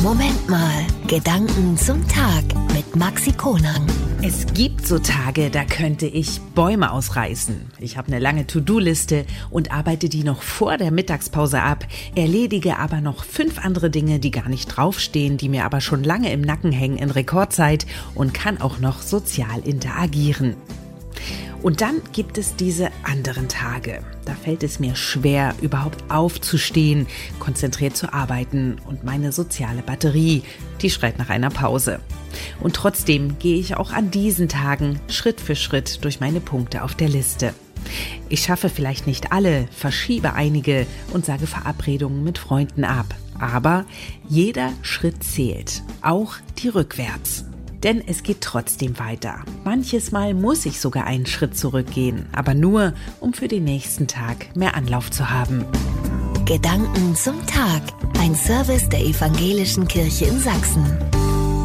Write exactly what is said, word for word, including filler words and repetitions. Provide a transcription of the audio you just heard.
Moment mal, Gedanken zum Tag mit Maxi Konang. Es gibt so Tage, da könnte ich Bäume ausreißen. Ich habe eine lange To-Do-Liste und arbeite die noch vor der Mittagspause ab, erledige aber noch fünf andere Dinge, die gar nicht draufstehen, die mir aber schon lange im Nacken hängen in Rekordzeit und kann auch noch sozial interagieren. Und dann gibt es diese anderen Tage. Da fällt es mir schwer, überhaupt aufzustehen, konzentriert zu arbeiten und meine soziale Batterie, die schreit nach einer Pause. Und trotzdem gehe ich auch an diesen Tagen Schritt für Schritt durch meine Punkte auf der Liste. Ich schaffe vielleicht nicht alle, verschiebe einige und sage Verabredungen mit Freunden ab. Aber jeder Schritt zählt, auch die rückwärts. Denn es geht trotzdem weiter. Manches Mal muss ich sogar einen Schritt zurückgehen, aber nur, um für den nächsten Tag mehr Anlauf zu haben. Gedanken zum Tag. Ein Service der Evangelischen Kirche in Sachsen.